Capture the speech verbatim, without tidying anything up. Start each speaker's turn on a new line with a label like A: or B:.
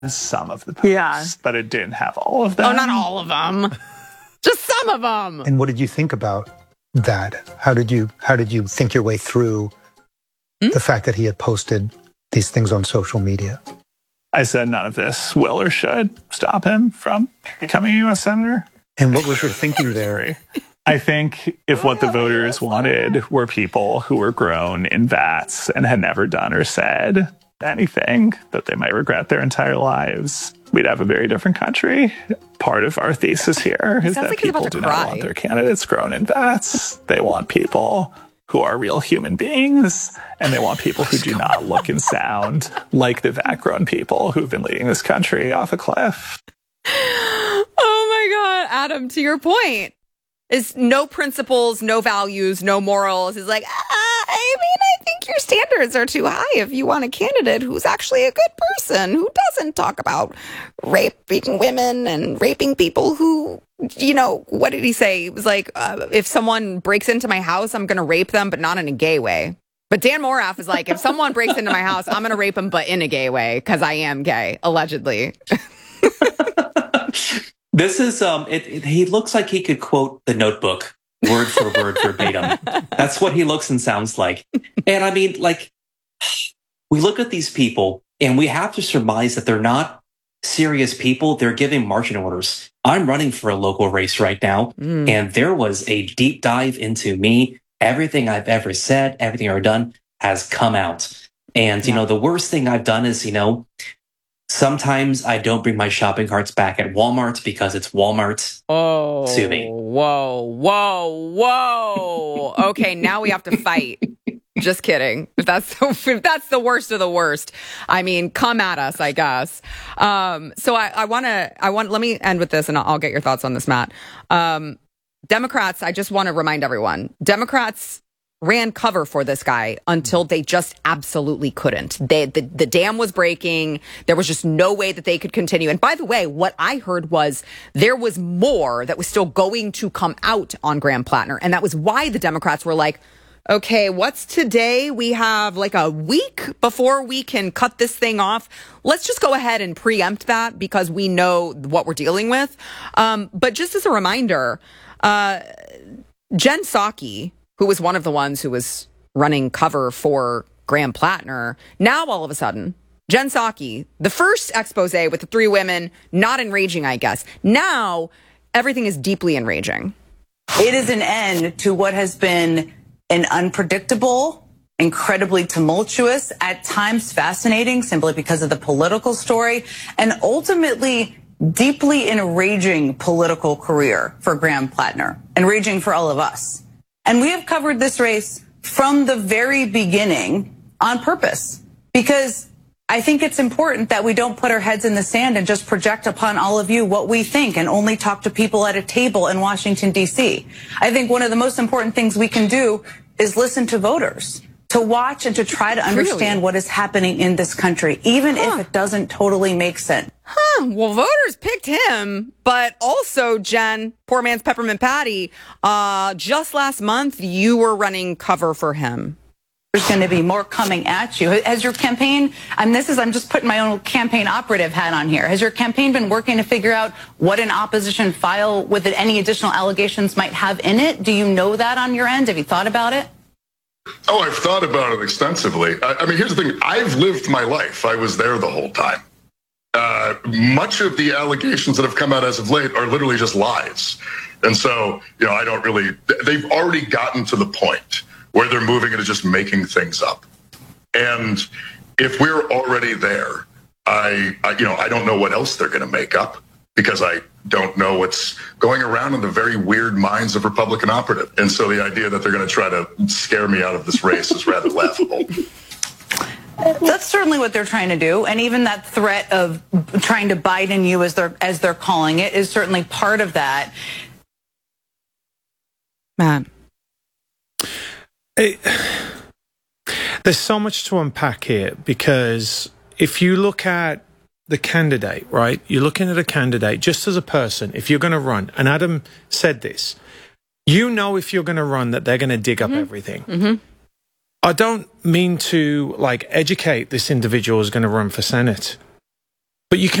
A: some of the posts,
B: yeah.
A: but it didn't have all of them.
B: Oh, not all of them. Just some of them.
C: And what did you think about that? How did you how did you think your way through hmm? the fact that he had posted these things on social media?
A: I said none of this will or should stop him from becoming a U S senator.
C: And what was your thinking there?
A: I think if what the voters wanted were people who were grown in vats and had never done or said anything that they might regret their entire lives, we'd have a very different country. Part of our thesis here is that
B: like
A: people do
B: cry.
A: not want their candidates grown in vats. They want people who are real human beings, and they want people who do not look and sound like the vat-grown people who've been leading this country off a cliff.
B: Oh my God, Adam, to your point, is no principles, no values, no morals. Is like, ah, I mean, I think your standards are too high if you want a candidate who's actually a good person, who doesn't talk about raping women and raping people who, you know, what did he say? It was like, uh, if someone breaks into my house, I'm going to rape them, but not in a gay way. But Dan Morath is like, if someone breaks into my house, I'm going to rape them, but in a gay way, because I am gay, allegedly.
D: This is, um, it, it, he looks like he could quote The Notebook word for word verbatim. That's what he looks and sounds like. And I mean, like, we look at these people and we have to surmise that they're not serious people. They're giving marching orders. I'm running for a local race right now, mm. and there was a deep dive into me. Everything I've ever said, everything I've ever done has come out. And, you yeah. know, the worst thing I've done is, you know, sometimes I don't bring my shopping carts back at Walmart because it's Walmart.
B: Oh,
D: sue me.
B: Whoa, whoa, whoa. Okay, now we have to fight. Just kidding. If that's the, if that's the worst of the worst, I mean, come at us, I guess. Um, so I, I want to, I want, let me end with this, and I'll, I'll get your thoughts on this, Matt. Um, Democrats, I just want to remind everyone, Democrats ran cover for this guy until they just absolutely couldn't. They, the, the dam was breaking. There was just no way that they could continue. And by the way, what I heard was there was more that was still going to come out on Graham Plattner. And that was why the Democrats were like, okay, what's today? We have like a week before we can cut this thing off. Let's just go ahead and preempt that because we know what we're dealing with. Um, but just as a reminder, uh, Jen Psaki, who was one of the ones who was running cover for Graham Plattner, now all of a sudden, Jen Psaki, the first expose with the three women, not enraging, I guess. Now, everything is deeply enraging.
E: It is an end to what has been an unpredictable, incredibly tumultuous, at times fascinating simply because of the political story, and ultimately deeply enraging political career for Graham Plattner, enraging for all of us. And we have covered this race from the very beginning on purpose, because I think it's important that we don't put our heads in the sand and just project upon all of you what we think and only talk to people at a table in Washington, D C. I think one of the most important things we can do is listen to voters, to watch and to try to understand really? what is happening in this country, even huh. if it doesn't totally make sense.
B: Huh. Well, voters picked him, but also, Jen, poor man's Peppermint Patty, uh, just last month, you were running cover for him.
E: There's going to be more coming at you. Has your campaign, and this is, I'm just putting my own campaign operative hat on here. Has your campaign been working to figure out what an opposition file with any additional allegations might have in it? Do you know that on your end? Have you thought about it?
F: Oh, I've thought about it extensively. I, I mean, here's the thing. I've lived my life. I was there the whole time. Uh, much of the allegations that have come out as of late are literally just lies. And so, you know, I don't really, they've already gotten to the point where they're moving into just making things up. And if we're already there, I, I you know, I don't know what else they're going to make up, because I don't know what's going around in the very weird minds of Republican operative. And so the idea that they're going to try to scare me out of this race is rather laughable.
E: That's certainly what they're trying to do. And even that threat of trying to Biden you, as they're, as they're calling it, is certainly part of that.
B: Man.
G: It, there's so much to unpack here, because if you look at the candidate, right, you're looking at a candidate just as a person, if you're going to run, and Adam said this, you know, if you're going to run, that they're going to dig mm-hmm. up everything. Mm-hmm. I don't mean to like educate this individual who's going to run for Senate, But you can